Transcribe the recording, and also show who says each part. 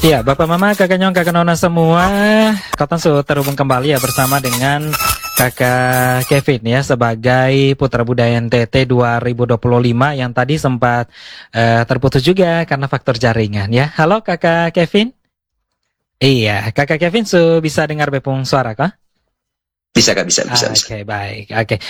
Speaker 1: Iya, Bapak Mama, Kakak Nyong, Kakak Nona semua, Kotan sudah terhubung kembali ya bersama dengan Kakak Kevin ya sebagai Putra Budaya NTT 2025 yang tadi sempat terputus juga karena faktor jaringan ya. Halo Kakak Kevin. Iya, Kakak Kevin bisa dengar bepung suara kah?
Speaker 2: Bisa Kak, bisa.
Speaker 1: Oke, baik. Oke.